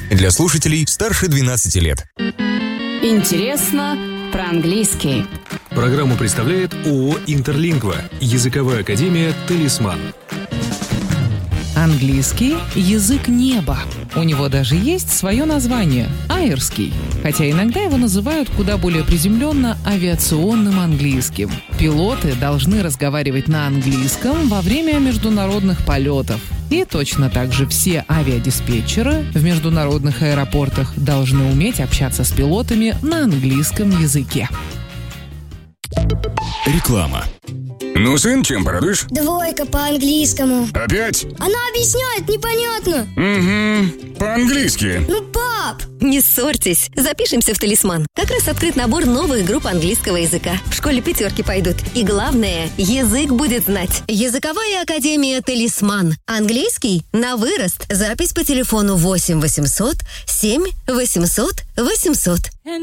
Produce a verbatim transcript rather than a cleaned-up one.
Для слушателей старше двенадцати лет. Интересно про английский. Программу представляет ООО «Интерлингва», языковая академия «Талисман». Английский – язык неба. У него даже есть свое название – аирский. Хотя иногда его называют куда более приземленно авиационным английским. Пилоты должны разговаривать на английском во время международных полетов. И точно так же все авиадиспетчеры в международных аэропортах должны уметь общаться с пилотами на английском языке. Реклама. Ну, сын, чем порадуешь? Двойка по английскому. Опять? Она объясняет непонятно. Угу, по-английски. Ну, пап! Не ссорьтесь, запишемся в «Талисман». Как раз открыт набор новых групп английского языка. В школе пятерки пойдут. И главное, язык будет знать. Языковая академия «Талисман». Английский на вырост. Запись по телефону восемь восемьсот семь восемьсот восемьсот.